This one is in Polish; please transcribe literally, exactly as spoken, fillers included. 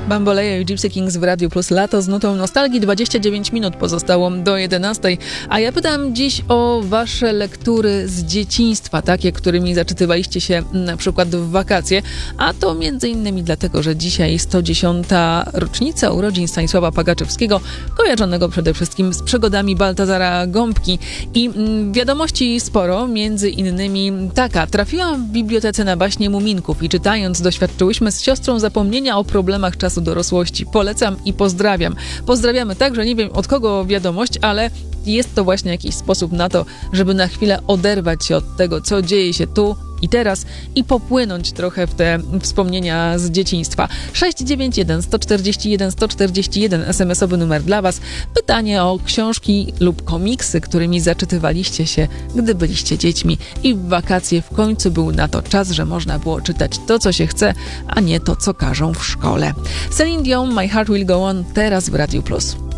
Bambolejo i Gypsy Kings w Radiu Plus Lato z nutą nostalgii. dwadzieścia dziewięć minut pozostało do jedenastej, a ja pytam dziś o wasze lektury z dzieciństwa, takie, którymi zaczytywaliście się na przykład w wakacje, a to między innymi dlatego, że dzisiaj sto dziesiąta rocznica urodzin Stanisława Pagaczewskiego, kojarzonego przede wszystkim z przygodami Baltazara Gąbki. I wiadomości sporo, między innymi taka: trafiłam w bibliotece na baśnie Muminków i czytając doświadczyłyśmy z siostrą zapomnienia o problemach czasu dorosłości. Polecam i pozdrawiam. Pozdrawiamy także, nie wiem od kogo wiadomość, ale jest to właśnie jakiś sposób na to, żeby na chwilę oderwać się od tego, co dzieje się tu i teraz i popłynąć trochę w te wspomnienia z dzieciństwa. sześć dziewięć jeden, sto czterdzieści jeden, sto czterdzieści jeden es em esowy numer dla was. Pytanie o książki lub komiksy, którymi zaczytywaliście się, gdy byliście dziećmi i w wakacje w końcu był na to czas, że można było czytać to, co się chce, a nie to, co każą w szkole. Celine Dion, My Heart Will Go On, teraz w Radiu Plus.